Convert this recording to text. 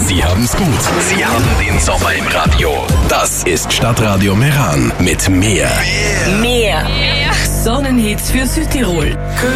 Sie haben's gut. Sie haben den Sommer im Radio. Das ist Stadtradio Meran mit Mehr. Mehr. Sonnenhits für Südtirol.